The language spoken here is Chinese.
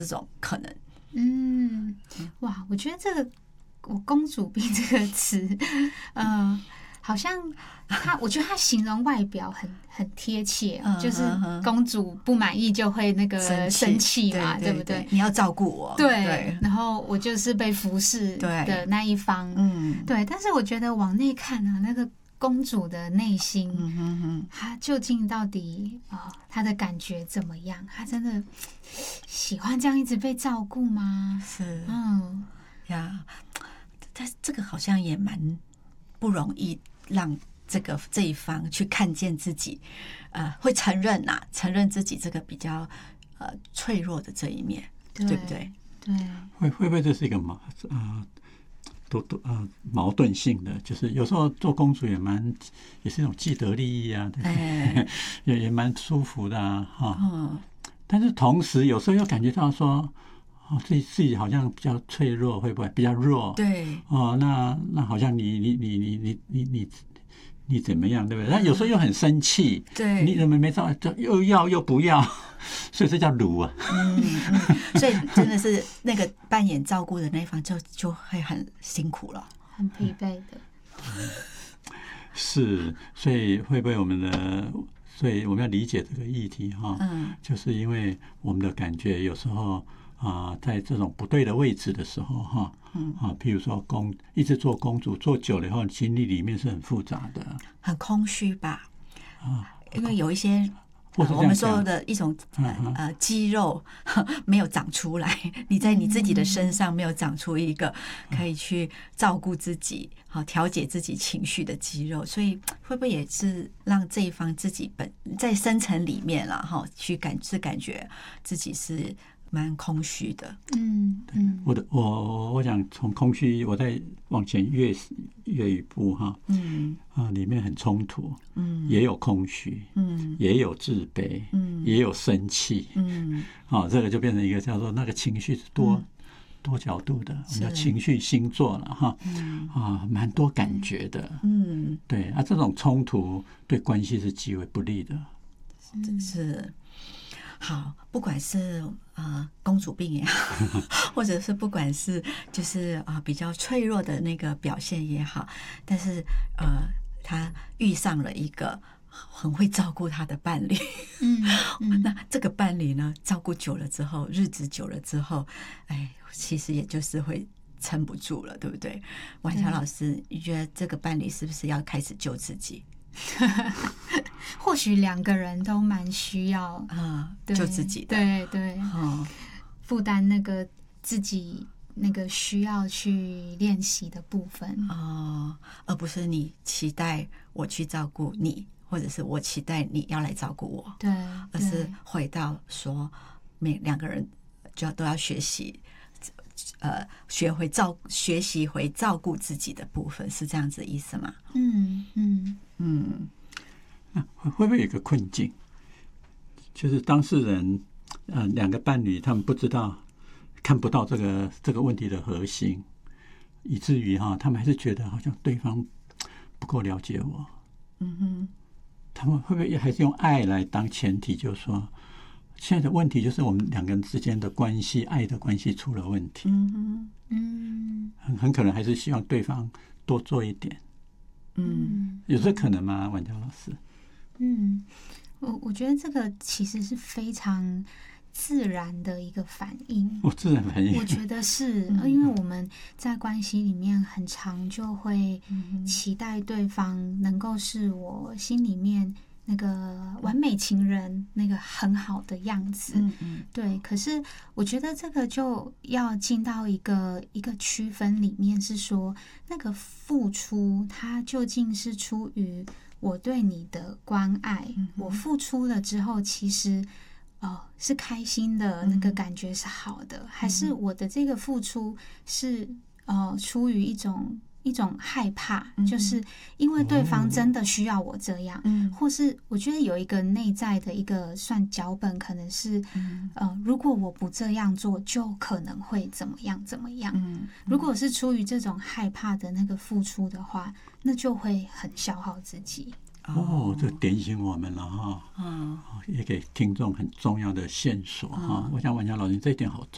这种可能。 哇，我觉得这个我公主病这个词，好像我觉得他形容外表很贴切，就是公主不满意就会那个生气嘛，对不对？ 你要照顾我， 对，然后我就是被服侍的那一方，对。但是我觉得往内看啊，那个公主的内心，她究竟到底她的感觉怎么样？她真的喜欢这样一直被照顾吗？ 是，呀，但这个好像也蛮不容易让这一方去看见自己，会承认自己这个比较脆弱的这一面，对不对？ 对， 会不会这是一个矛盾性的？就是有时候做公主也是一种既得利益啊，对不对？也蛮舒服的啊，但是同时有时候又感觉到说，自己好像比较脆弱，会不会比较弱？ 对， 那好像你怎么样，对不对？但有时候又很生气， 对， 你怎么没照又要又不要，所以这叫鲁啊。 所以真的是那个扮演照顾的那一方就会很辛苦了， 很疲惫的。 是，所以会不会所以我们要理解这个议题哈，就是因为我们的感觉有时候在这种不对的位置的时候哈，譬如说一直做公主做久了以后，心理里面是很复杂的， 很空虚吧？因为有一些我们说的一种肌肉没有长出来，你在你自己的身上没有长出一个可以去照顾自己、调节自己情绪的肌肉，所以会不会也是让这一方自己在深层里面啦，去感觉自己是蛮空虚的。 我想从空虚，我再往前跃一步哈，里面很衝突，也有空虚，也有自卑，也有生气，这个就变成一个叫做那个情绪是多角度的，我们叫情绪星座了哈，蛮多感觉的，对这种冲突对关系是极为不利的， 是。好，不管是公主病也好，或者是不管是就是比较脆弱的那个表现也好，但是她遇上了一个很会照顾她的伴侣，那这个伴侣呢，照顾久了之后，日子久了之后，其实也就是会撑不住了，对不对？婉乔老师，你觉得这个伴侣是不是要开始救自己？ 或许两个人都蛮需要救自己的， 对，负担那个自己那个需要去练习的部分而不是你期待我去照顾你，或者是我期待你要来照顾我， 对， 而是回到说两个人都要学习。学习回照顾自己的部分，是这样子的意思吗？ 会不会有一个困境，就是当事人两个伴侣他们看不到这个问题的核心，以至于他们还是觉得好像对方不够了解我。他们会不会还是用爱来当前提，就是说现在的问题就是我们两个人之间的关系，爱的关系出了问题。很可能还是希望对方多做一点。有这可能吗，婉乔老师？ 我觉得这个其实是非常自然的一个反应。 自然反应， 我觉得是，因为我们在关系里面很常就会期待对方能够是我心里面那个完美情人，那个很好的样子，对。可是我觉得这个就要进到一个区分里面，是说那个付出，它究竟是出于我对你的关爱，我付出了之后，其实是开心的，那个感觉是好的，还是我的这个付出是出于一种害怕，就是因为对方真的需要我这样，或是我觉得有一个内在的一个算脚本，可能是如果我不这样做，就可能会怎么样怎么样。如果是出于这种害怕的那个付出的话，那就会很消耗自己。 这点醒我们了哈，也给听众很重要的线索哈。我想婉乔老师这一点好重要。